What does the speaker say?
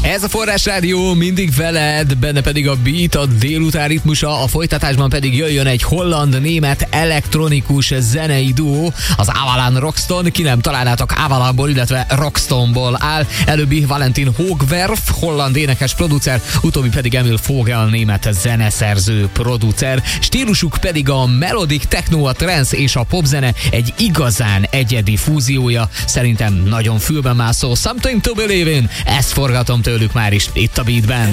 Ez a Forrás Rádió, mindig veled, benne pedig a beat, a délután ritmusa, a folytatásban pedig jöjjön egy holland-német elektronikus zenei duó, az Avalan Roxton, ki nem találnátok, Avalanból, illetve Roxtonból áll, előbbi Valentin Hoogwerf, holland énekes producer, utóbbi pedig Emil Vogel, német zeneszerző producer, stílusuk pedig a melodic techno, a trance és a popzene egy igazán egyedi fúziója, szerintem nagyon fülben mászó Something to Believe in, ezt forgatom tőlük már is itt a beatben.